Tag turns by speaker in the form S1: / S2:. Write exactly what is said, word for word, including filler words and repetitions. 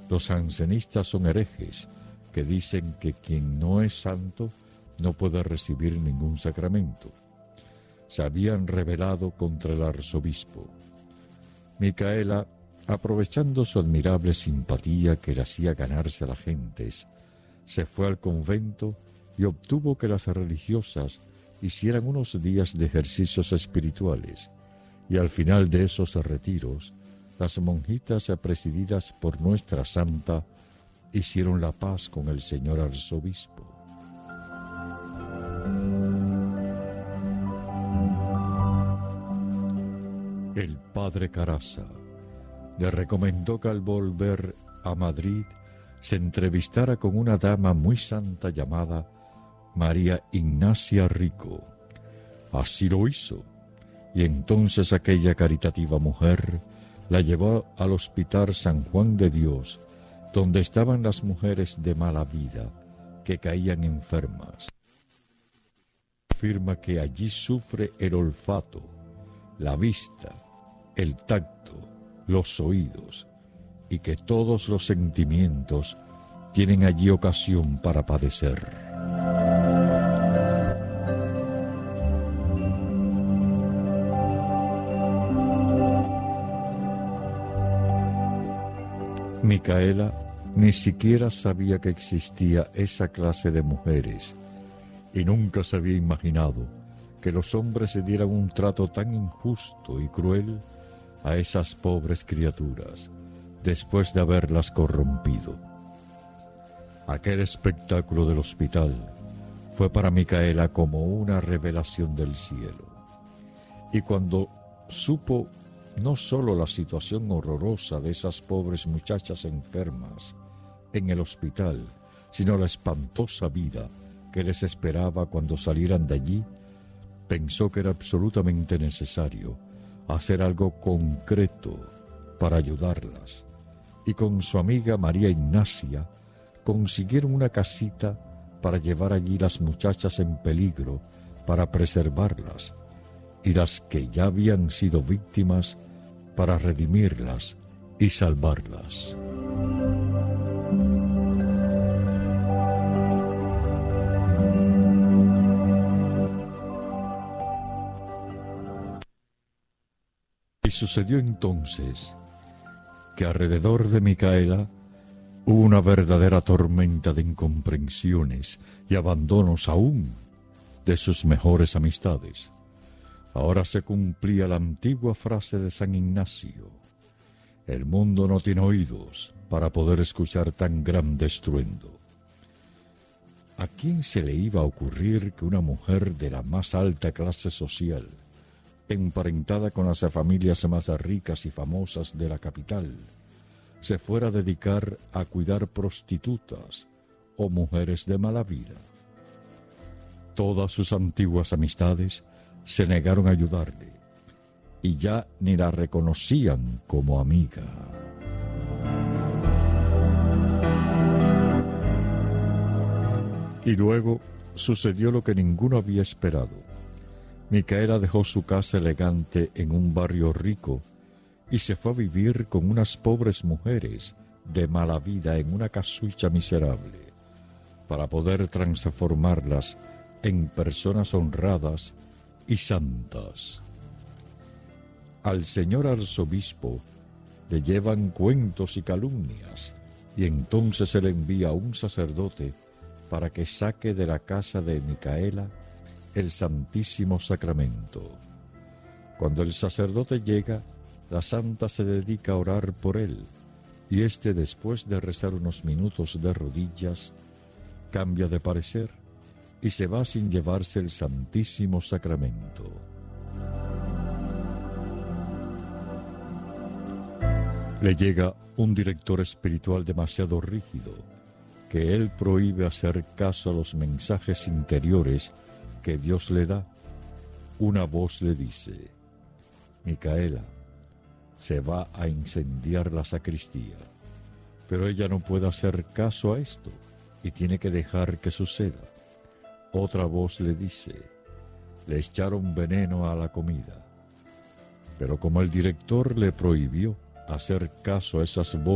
S1: Los jansenistas son herejes que dicen que quien no es santo no puede recibir ningún sacramento. Se habían rebelado contra el arzobispo. Micaela, aprovechando su admirable simpatía que le hacía ganarse a las gentes, se fue al convento y obtuvo que las religiosas hicieran unos días de ejercicios espirituales, y al final de esos retiros, las monjitas presididas por nuestra santa hicieron la paz con el señor arzobispo. El padre Caraza le recomendó que al volver a Madrid se entrevistara con una dama muy santa llamada María Ignacia Rico. Así lo hizo, y entonces aquella caritativa mujer la llevó al Hospital San Juan de Dios, donde estaban las mujeres de mala vida que caían enfermas. Afirma que allí sufre el olfato, la vista, el tacto, los oídos, y que todos los sentimientos tienen allí ocasión para padecer. Micaela ni siquiera sabía que existía esa clase de mujeres y nunca se había imaginado que los hombres se dieran un trato tan injusto y cruel a esas pobres criaturas después de haberlas corrompido. Aquel espectáculo del hospital fue para Micaela como una revelación del cielo, y cuando supo no solo la situación horrorosa de esas pobres muchachas enfermas en el hospital, sino la espantosa vida que les esperaba cuando salieran de allí, pensó que era absolutamente necesario hacer algo concreto para ayudarlas, y con su amiga María Ignacia consiguieron una casita para llevar allí las muchachas en peligro para preservarlas, y las que ya habían sido víctimas para redimirlas y salvarlas. Y sucedió entonces que alrededor de Micaela hubo una verdadera tormenta de incomprensiones y abandonos aún de sus mejores amistades. Ahora se cumplía la antigua frase de San Ignacio: el mundo no tiene oídos para poder escuchar tan grande estruendo. ¿A quién se le iba a ocurrir que una mujer de la más alta clase social, emparentada con las familias más ricas y famosas de la capital, se fuera a dedicar a cuidar prostitutas o mujeres de mala vida? Todas sus antiguas amistades se negaron a ayudarle, y ya ni la reconocían como amiga. Y luego sucedió lo que ninguno había esperado. Micaela dejó su casa elegante en un barrio rico y se fue a vivir con unas pobres mujeres de mala vida en una casucha miserable, para poder transformarlas en personas honradas y santas. Al señor arzobispo le llevan cuentos y calumnias, y entonces se le envía a un sacerdote para que saque de la casa de Micaela el Santísimo Sacramento. Cuando el sacerdote llega, la santa se dedica a orar por él, y éste, después de rezar unos minutos de rodillas, cambia de parecer y se va sin llevarse el Santísimo Sacramento. Le llega un director espiritual demasiado rígido, que él prohíbe hacer caso a los mensajes interiores que Dios le da. Una voz le dice: Micaela, se va a incendiar la sacristía. Pero ella no puede hacer caso a esto y tiene que dejar que suceda. Otra voz le dice: le echaron veneno a la comida. Pero como el director le prohibió hacer caso a esas voces,